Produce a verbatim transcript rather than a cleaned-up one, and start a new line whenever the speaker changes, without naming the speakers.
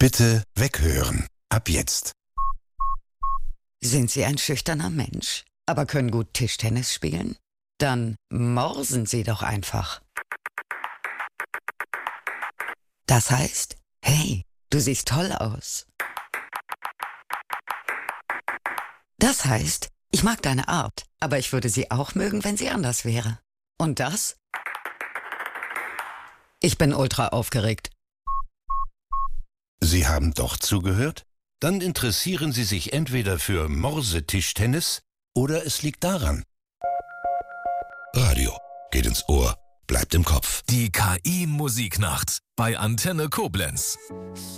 Bitte weghören. Ab jetzt.
Sind Sie ein schüchterner Mensch, aber können gut Tischtennis spielen? Dann morsen Sie doch einfach. Das heißt, hey, du siehst toll aus. Das heißt, ich mag deine Art, aber ich würde sie auch mögen, wenn sie anders wäre. Und das? Ich bin ultra aufgeregt.
Sie haben doch zugehört? Dann interessieren Sie sich entweder für Morsetischtennis oder es liegt daran. Radio geht ins Ohr, bleibt im Kopf.
Die K I-Musiknacht bei Antenne Koblenz.